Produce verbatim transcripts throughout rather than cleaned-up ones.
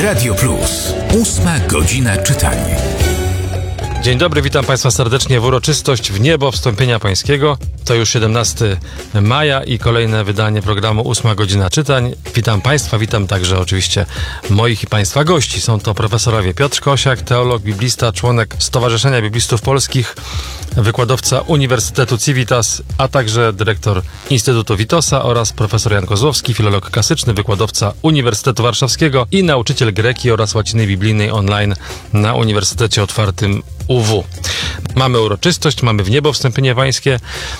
Radio Plus. Ósma godzina czytania. Dzień dobry, witam Państwa serdecznie w uroczystość w niebo wstąpienia Pańskiego. To już siedemnastego maja i kolejne wydanie programu Ósma godzina czytań. Witam Państwa, witam także oczywiście moich i Państwa gości. Są to profesorowie Piotr Kosiak, teolog, biblista, członek Stowarzyszenia Biblistów Polskich, wykładowca Uniwersytetu Civitas, a także dyrektor Instytutu Witosa oraz profesor Jan Kozłowski, filolog klasyczny, wykładowca Uniwersytetu Warszawskiego i nauczyciel greki oraz łaciny biblijnej online na Uniwersytecie Otwartym U W. Mamy uroczystość, mamy w niebo wstąpienie pańskie,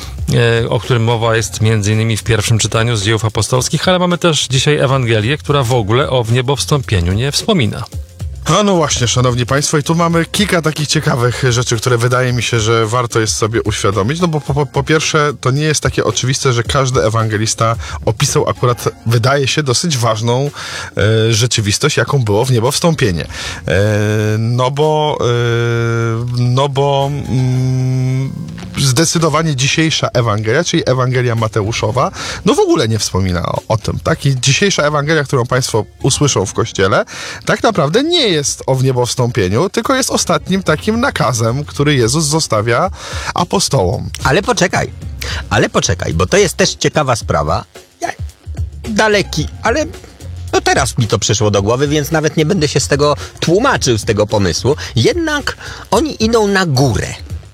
o którym mowa jest między innymi w pierwszym czytaniu z Dziejów Apostolskich, ale mamy też dzisiaj Ewangelię, która w ogóle o w niebo wstąpieniu nie wspomina. A no właśnie, szanowni państwo, i tu mamy kilka takich ciekawych rzeczy, które wydaje mi się, że warto jest sobie uświadomić, no bo po, po, po pierwsze, to nie jest takie oczywiste, że każdy ewangelista opisał akurat, wydaje się, dosyć ważną e, rzeczywistość, jaką było w niebo wstąpienie. E, no bo e, no bo mm, zdecydowanie dzisiejsza Ewangelia, czyli Ewangelia Mateuszowa, no w ogóle nie wspomina o, o tym, tak? I dzisiejsza Ewangelia, którą państwo usłyszą w kościele, tak naprawdę nie jest o wniebowstąpieniu, tylko jest ostatnim takim nakazem, który Jezus zostawia apostołom. Ale poczekaj, ale poczekaj, bo to jest też ciekawa sprawa. Ja, daleki, ale no teraz mi to przyszło do głowy, więc nawet nie będę się z tego tłumaczył, z tego pomysłu. Jednak oni idą na górę.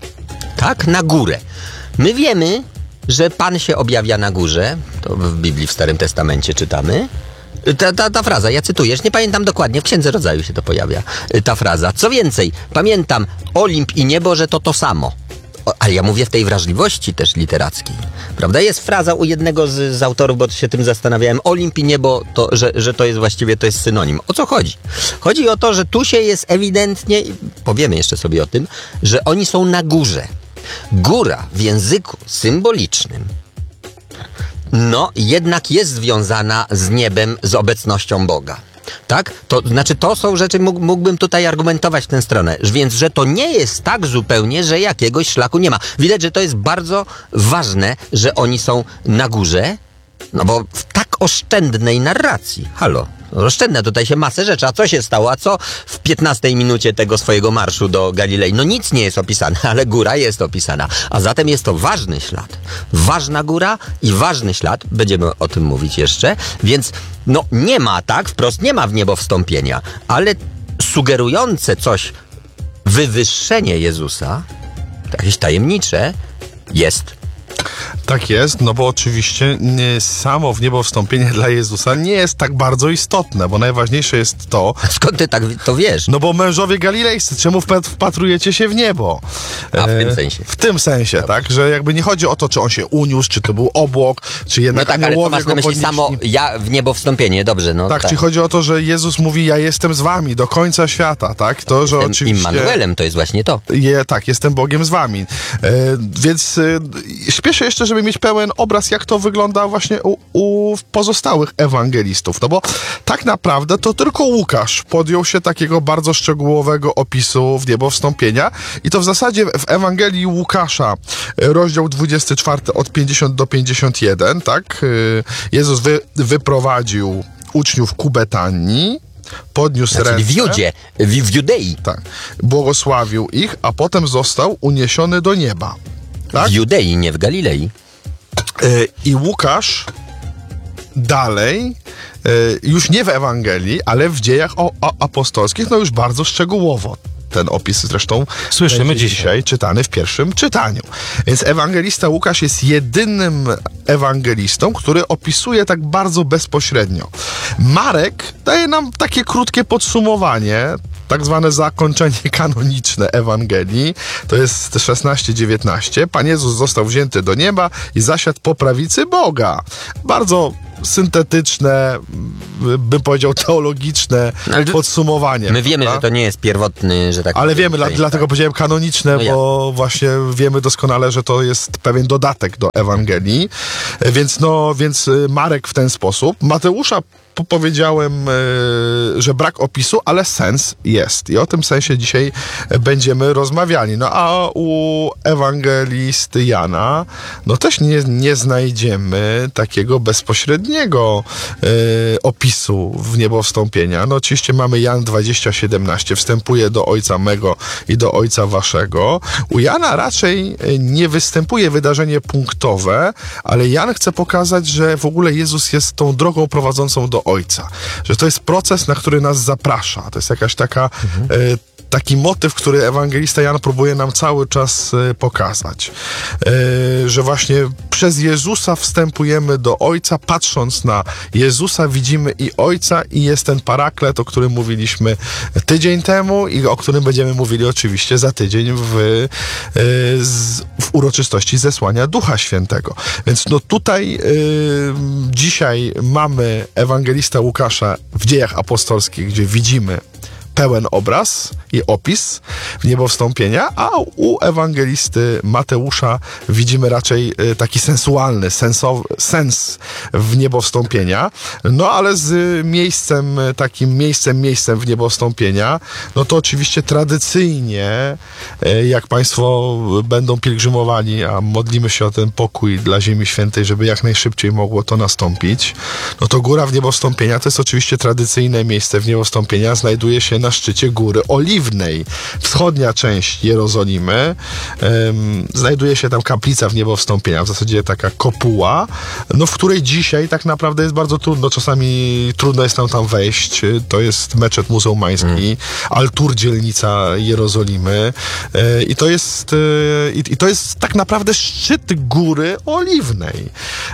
Tak, na górę. My wiemy, że Pan się objawia na górze. To w Biblii w Starym Testamencie czytamy. Ta, ta, ta fraza, ja cytuję, nie pamiętam dokładnie, w Księdze Rodzaju się to pojawia, ta fraza. Co więcej, pamiętam Olimp i niebo, że to to samo. O, ale ja mówię w tej wrażliwości też literackiej, prawda? Jest fraza u jednego z, z autorów, bo się tym zastanawiałem, Olimp i niebo, to, że, że to jest właściwie, to jest synonim. O co chodzi? Chodzi o to, że tu się jest ewidentnie, powiemy jeszcze sobie o tym, że oni są na górze. Góra w języku symbolicznym no jednak jest związana z niebem, z obecnością Boga. Tak? To znaczy, to są rzeczy, mógł, mógłbym tutaj argumentować w tę stronę, więc, że to nie jest tak zupełnie, że jakiegoś szlaku nie ma. Widać, że to jest bardzo ważne, że oni są na górze, no bo w tak oszczędnej narracji, halo, oszczędne tutaj się masę rzeczy, a co się stało, a co w piętnastej minucie tego swojego marszu do Galilei? No nic nie jest opisane, ale góra jest opisana, a zatem jest to ważny ślad, ważna góra i ważny ślad, będziemy o tym mówić jeszcze, więc no nie ma, tak, wprost nie ma w niebo wstąpienia, ale sugerujące coś wywyższenie Jezusa, jakieś tajemnicze, jest. Tak jest, no bo oczywiście nie, samo w niebo wstąpienie dla Jezusa nie jest tak bardzo istotne, bo najważniejsze jest to... Skąd ty tak to wiesz? No bo mężowie galilejscy, czemu wpatrujecie się w niebo? A w tym sensie. W tym sensie, Dobrze. tak, że jakby nie chodzi o to, czy on się uniósł, czy to był obłok, czy jednak no tak, ale to masz na myśli podnieśli. samo ja w niebo wstąpienie, dobrze, no tak. Tak, czy chodzi o to, że Jezus mówi, ja jestem z wami do końca świata, tak? To, że jestem oczywiście... Immanuelem, to jest właśnie to. Je, tak, jestem Bogiem z wami. E, więc e, śpieszę jeszcze, żeby mieć pełen obraz, jak to wygląda właśnie u, u pozostałych ewangelistów. No bo tak naprawdę to tylko Łukasz podjął się takiego bardzo szczegółowego opisu w niebo wstąpienia i to w zasadzie w Ewangelii Łukasza, rozdział dwudziesty czwarty od pięćdziesiątego do pięćdziesiątego pierwszego, tak? Jezus wy, wyprowadził uczniów ku Betanii, podniósł znaczy, ręce. w Judzie, w, w Judei. Tak. Błogosławił ich, a potem został uniesiony do nieba. Tak? W Judei, nie w Galilei. I Łukasz dalej, już nie w Ewangelii, ale w dziejach o, o apostolskich, no już bardzo szczegółowo ten opis zresztą słyszymy dzisiaj. dzisiaj czytany w pierwszym czytaniu. Więc ewangelista Łukasz jest jedynym ewangelistą, który opisuje tak bardzo bezpośrednio. Marek daje nam takie krótkie podsumowanie, tak zwane zakończenie kanoniczne Ewangelii, to jest szesnaście dziewiętnaście. Pan Jezus został wzięty do nieba i zasiadł po prawicy Boga. Bardzo syntetyczne, bym powiedział teologiczne podsumowanie. My wiemy, prawda? że to nie jest pierwotny, że tak Ale powiem, wiemy, dla, dlatego powiedziałem kanoniczne, no ja. bo właśnie wiemy doskonale, że to jest pewien dodatek do Ewangelii. Więc no, więc Marek w ten sposób. Mateusza po powiedziałem, y, że brak opisu, ale sens jest. I o tym sensie dzisiaj będziemy rozmawiali. No a u ewangelisty Jana, no też nie, nie znajdziemy takiego bezpośredniego y, opisu w niebowstąpienia. No oczywiście mamy Jan dwadzieścia siedemnaście, wstępuje do Ojca mego i do Ojca waszego. U Jana raczej nie występuje wydarzenie punktowe, ale Jan chce pokazać, że w ogóle Jezus jest tą drogą prowadzącą do Ojca. Że to jest proces, na który nas zaprasza. To jest jakaś taka mhm. y, taki motyw, który ewangelista Jan próbuje nam cały czas y, pokazać. Y, że właśnie przez Jezusa wstępujemy do Ojca, patrząc na Jezusa widzimy i Ojca i jest ten paraklet, o którym mówiliśmy tydzień temu i o którym będziemy mówili oczywiście za tydzień w, y, z, w uroczystości zesłania Ducha Świętego. Więc no tutaj y, dzisiaj mamy ewangelista Łukasza w Dziejach Apostolskich, gdzie widzimy pełen obraz i opis w niebowstąpienia, a u ewangelisty Mateusza widzimy raczej taki sensualny, sensowy, sens w niebowstąpienia. No ale z miejscem, takim miejscem, miejscem w niebowstąpienia, no to oczywiście tradycyjnie, jak Państwo będą pielgrzymowali, a modlimy się o ten pokój dla Ziemi Świętej, żeby jak najszybciej mogło to nastąpić, no to góra w niebowstąpienia to jest oczywiście tradycyjne miejsce w niebowstąpienia, znajduje się na szczycie Góry Oliwnej. Wschodnia część Jerozolimy. Um, znajduje się tam kaplica w niebowstąpienia, w zasadzie taka kopuła, no w której dzisiaj tak naprawdę jest bardzo trudno, czasami trudno jest nam tam wejść. To jest meczet muzułmański, mm. Al-Tur, dzielnica Jerozolimy e, i to jest e, i, i to jest tak naprawdę szczyt Góry Oliwnej e,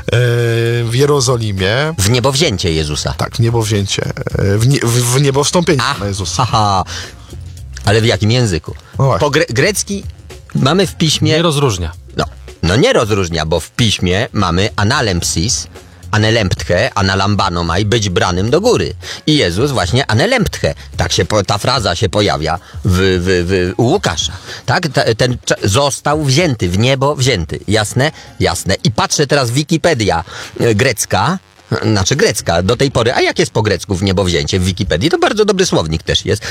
w Jerozolimie. W niebowzięcie Jezusa. Tak, w niebowzięcie. E, w, nie, w, w niebowstąpienie Pana Jezusa. Aha, ale w jakim języku? No po gre- grecki mamy w piśmie... Nie rozróżnia. No, no nie rozróżnia, bo w piśmie mamy analempsis, anelemptche, analambanomai, być branym do góry. I Jezus właśnie anelemptche. Tak się, po, ta fraza się pojawia w, w, w, u Łukasza. Tak? Ta, ten został wzięty, w niebo wzięty. Jasne? Jasne. I patrzę teraz Wikipedia e, grecka, znaczy grecka do tej pory. A jak jest po grecku w niebowzięcie w Wikipedii? To bardzo dobry słownik też jest.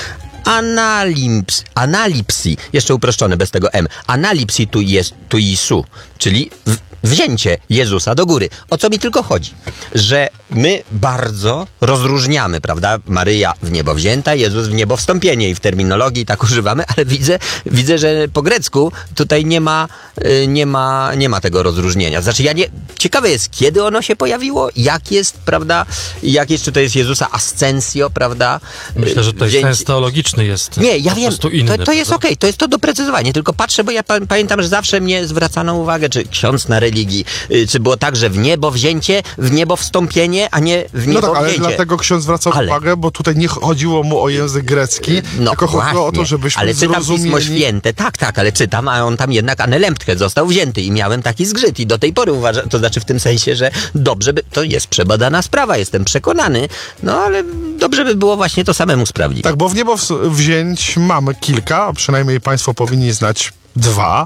Analips, analipsi, jeszcze uproszczone bez tego M. Analipsi tu jest, tu Jesu, czyli w, wzięcie Jezusa do góry. O co mi tylko chodzi? Że my bardzo rozróżniamy, prawda? Maryja w niebo wzięta, Jezus w niebo wstąpienie i w terminologii tak używamy, ale widzę, widzę, że po grecku tutaj nie ma, nie ma, nie ma tego rozróżnienia. Znaczy ja nie, ciekawe jest, kiedy ono się pojawiło, jak jest, prawda? Jak jest, czy to jest Jezusa ascensio, prawda? Myślę, że tutaj Wzięcie... sens teologiczny jest. Nie, ja po wiem, prostu inny, to, to jest okej, okay, to jest to doprecyzowanie, tylko patrzę, bo ja pa- pamiętam, że zawsze mnie zwracano uwagę, czy ksiądz na religii, y, czy było tak, że w niebo wzięcie, w niebo wstąpienie, a nie w niebo No tak, ale wzięcie. dlatego ksiądz zwracał ale... uwagę, bo tutaj nie chodziło mu o język grecki, no, tylko chodziło właśnie, o to, żebyśmy ale czytam zrozumieli... Pismo Święte, tak, tak, ale czytam, a on tam jednak anelemptche został wzięty i miałem taki zgrzyt i do tej pory uważam, to znaczy w tym sensie, że dobrze by, to jest przebadana sprawa, jestem przekonany, no ale dobrze by było właśnie to samemu sprawdzić. Tak, bo w niebo wzięć mamy kilka, a przynajmniej Państwo powinni znać dwa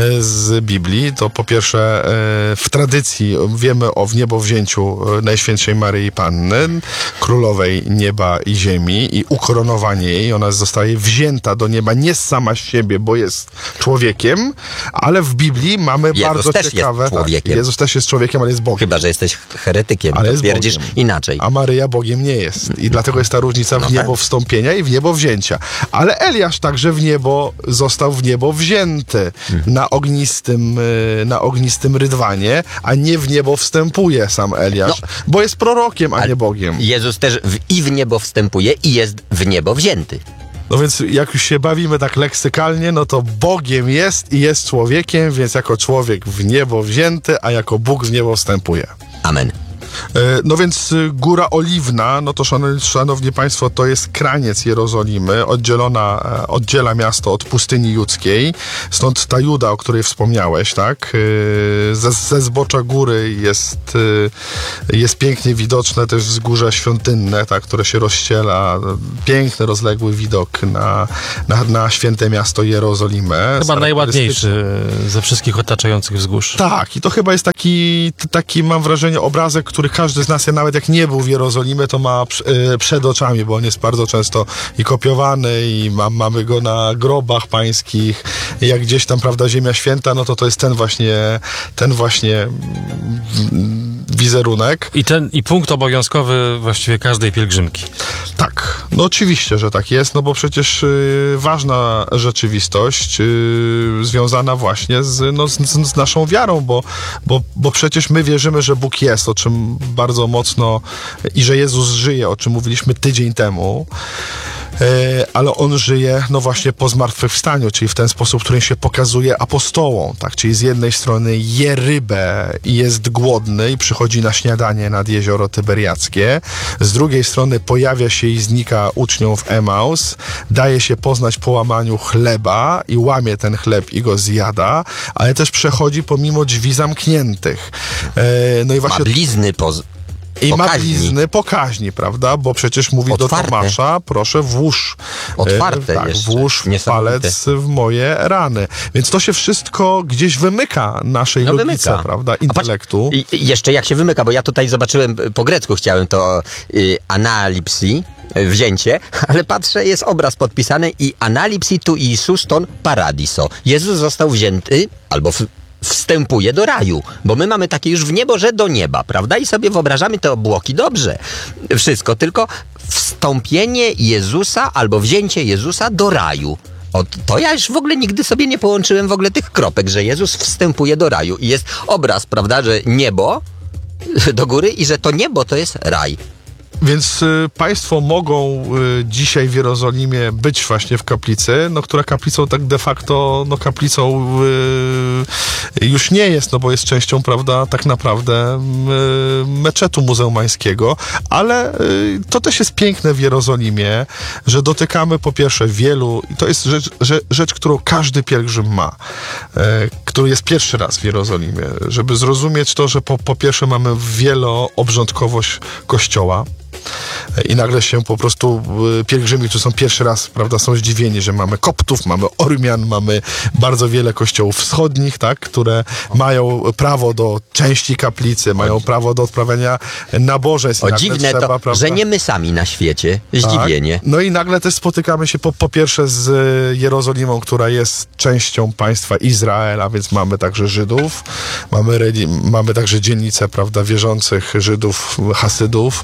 z Biblii. To po pierwsze w tradycji wiemy o wniebowzięciu Najświętszej Maryi Panny, Królowej Nieba i Ziemi i ukoronowanie jej. Ona zostaje wzięta do nieba nie sama z siebie, bo jest człowiekiem, ale w Biblii mamy Jezus bardzo też ciekawe... jest człowiekiem. Tak, Jezus też jest człowiekiem, ale jest Bogiem. Chyba że jesteś heretykiem, ale to jest twierdzisz Bogiem. inaczej. A Maryja Bogiem nie jest. I dlatego jest ta różnica w No niebo tak. wstąpienia i w niebo wzięcia. Ale Eliasz także w niebo został w niebo wzięty na ognistym, na ognistym rydwanie, a nie w niebo wstępuje sam Eliasz, No. bo jest prorokiem, a nie Bogiem. Jezus też w, i w niebo wstępuje i jest w niebo wzięty. No więc jak już się bawimy tak leksykalnie, no to Bogiem jest i jest człowiekiem, więc jako człowiek w niebo wzięty, a jako Bóg w niebo wstępuje. Amen. No więc Góra Oliwna, no to szanowni, szanowni Państwo, to jest kraniec Jerozolimy, oddzielona, oddziela miasto od pustyni judzkiej, stąd ta Juda, o której wspomniałeś, tak? Ze, ze zbocza góry jest, jest pięknie widoczne też wzgórze świątynne, tak, które się rozściela, piękny, rozległy widok na, na, na święte miasto Jerozolimę. Chyba najładniejszy ze wszystkich otaczających wzgórz. Tak, i to chyba jest taki, taki mam wrażenie, obrazek, który który każdy z nas, nawet jak nie był w Jerozolimie, to ma przed oczami, bo on jest bardzo często i kopiowany i ma, mamy go na grobach pańskich. Jak gdzieś tam, prawda, Ziemia Święta, no to to jest ten właśnie, ten właśnie wizerunek. I ten, i punkt obowiązkowy właściwie każdej pielgrzymki. Tak, no oczywiście, że tak jest, no bo przecież y, ważna rzeczywistość y, związana właśnie z, no, z, z naszą wiarą, bo, bo, bo przecież my wierzymy, że Bóg jest, o czym bardzo mocno, i że Jezus żyje, o czym mówiliśmy tydzień temu. Ale on żyje, no właśnie, po zmartwychwstaniu, czyli w ten sposób, w którym się pokazuje apostołom, tak? Czyli z jednej strony je rybę i jest głodny i przychodzi na śniadanie nad jezioro Tyberiackie, z drugiej strony pojawia się i znika uczniom w Emaus, daje się poznać po łamaniu chleba i łamie ten chleb i go zjada, ale też przechodzi pomimo drzwi zamkniętych. No i właśnie... Ma blizny poz... I Pokaźni. ma blizny pokaźni, prawda? Bo przecież mówi Otwarte. do Tomasza, proszę włóż, Otwarte e, tak, jeszcze. włóż Niesamowite. palec w moje rany. Więc to się wszystko gdzieś wymyka naszej No, logice, wymyka. prawda? A patrz, Intelektu. i, i jeszcze jak się wymyka, bo ja tutaj zobaczyłem, po grecku chciałem to y, analipsi, y, wzięcie, ale patrzę, jest obraz podpisany i analipsi tu Iisus ton paradiso. Jezus został wzięty, albo w, wstępuje do raju, bo my mamy takie już w niebo, że do nieba, prawda? I sobie wyobrażamy te obłoki, dobrze, wszystko, tylko wstąpienie Jezusa albo wzięcie Jezusa do raju. O, to ja już w ogóle nigdy sobie nie połączyłem w ogóle tych kropek, że Jezus wstępuje do raju i jest obraz, prawda, że niebo do góry i że to niebo to jest raj. Więc y, państwo mogą y, dzisiaj w Jerozolimie być właśnie w kaplicy, no która kaplicą tak de facto, no kaplicą y, już nie jest, no bo jest częścią, prawda, tak naprawdę y, meczetu muzułmańskiego, ale y, to też jest piękne w Jerozolimie, że dotykamy po pierwsze wielu, i to jest rzecz, rzecz, rzecz którą każdy pielgrzym ma, y, który jest pierwszy raz w Jerozolimie, żeby zrozumieć to, że po, po pierwsze mamy wieloobrządkowość kościoła, i nagle się po prostu pielgrzymi, którzy są pierwszy raz, prawda, są zdziwieni, że mamy Koptów, mamy Ormian, mamy bardzo wiele kościołów wschodnich, tak, które mają prawo do części kaplicy, mają prawo do odprawiania nabożeństw. O dziwne trzeba, to, prawda, że nie my sami na świecie. Zdziwienie. tak. No i nagle też spotykamy się po, po pierwsze z Jerozolimą, która jest częścią państwa Izraela, więc mamy także Żydów, mamy, reli- mamy także dzielnicę, prawda, wierzących Żydów, Hasydów.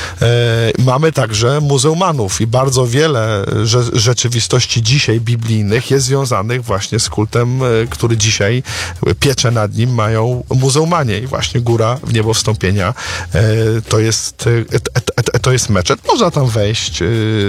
E, mamy także muzułmanów i bardzo wiele rze- rzeczywistości dzisiaj biblijnych jest związanych właśnie z kultem, e, który dzisiaj pieczę nad nim mają muzułmanie i właśnie góra w niebo wstąpienia e, to jest e, e, e, to jest meczet. Można tam wejść. E,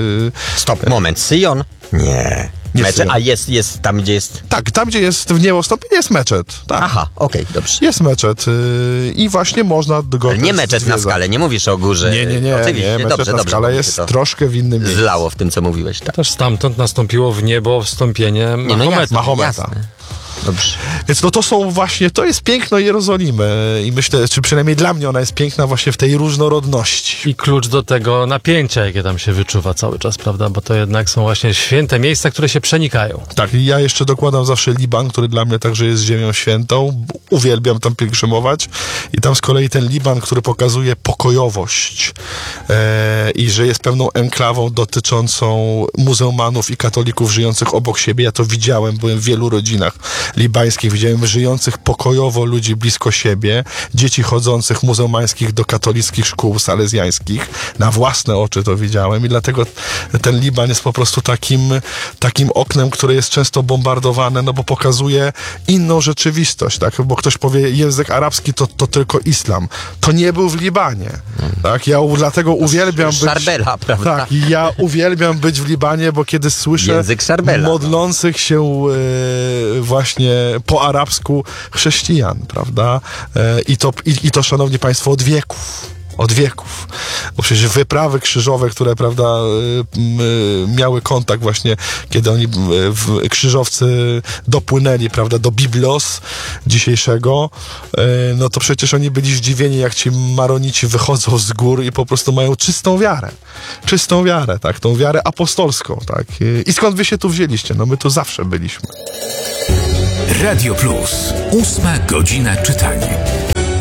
Stop, moment, Syjon? Nie. Nie Meczet, Syjon. a jest, jest tam, gdzie jest... tak, tam gdzie jest w niebo wstąpienie jest meczet. Tak. Aha, okej, dobrze. Jest meczet y, i właśnie można go Ale nie też meczet na zwiedzać. skale, nie mówisz o górze. Nie, nie, nie, Oczywiście, nie. Meczet dobrze, na dobrze. skale bo mi jest się to troszkę w innym miejscu. zlało w tym, co mówiłeś. Tak. Też stamtąd nastąpiło w niebo wstąpienie Nie, no Mahometa. jasne, Mahometa. jasne. Dobrze. Więc no to są właśnie, to jest piękno Jerozolimy i myślę, czy przynajmniej dla mnie ona jest piękna właśnie w tej różnorodności. I klucz do tego napięcia, jakie tam się wyczuwa cały czas, prawda? Bo to jednak są właśnie święte miejsca, które się przenikają. Tak, i ja jeszcze dokładam zawsze Liban, który dla mnie także jest ziemią świętą. Uwielbiam tam pielgrzymować. I tam z kolei ten Liban, który pokazuje pokojowość e, i że jest pewną enklawą dotyczącą muzułmanów i katolików żyjących obok siebie. Ja to widziałem, byłem w wielu rodzinach libańskich, widziałem żyjących pokojowo ludzi blisko siebie, dzieci chodzących muzułmańskich do katolickich szkół salezjańskich. Na własne oczy to widziałem i dlatego ten Liban jest po prostu takim, takim oknem, które jest często bombardowane, no bo pokazuje inną rzeczywistość, tak? Bo ktoś powie, język arabski to, to tylko islam. To nie był w Libanie, tak? Ja u, dlatego uwielbiam być... Szarbela, prawda? Tak, i ja uwielbiam być w Libanie, bo kiedy słyszę Język Szarbela, modlących się e, właśnie po arabsku chrześcijan, prawda? E, i, to, i, I to, szanowni państwo, od wieków. Od wieków. Bo przecież wyprawy krzyżowe, które, prawda, y, y, miały kontakt właśnie, kiedy oni y, w, krzyżowcy dopłynęli, prawda, do Biblos dzisiejszego, y, no to przecież oni byli zdziwieni, jak ci maronici wychodzą z gór i po prostu mają czystą wiarę. Czystą wiarę, tak, tą wiarę apostolską, tak. Y, I skąd wy się tu wzięliście? No my tu zawsze byliśmy. Radio Plus. Ósma godzina czytania.